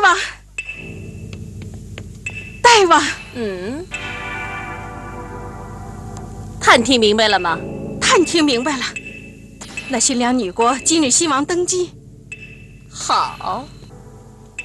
王，大王， 探听明白了吗？ 探听明白了。那新娘女国今日新王登基。 好，